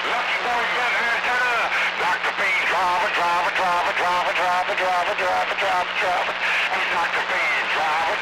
Lucky boy, get her done. Dr. Bean, driver, driver, driver, driver, driver, driver, driver, driver, driver. He's Dr. Bean, driver,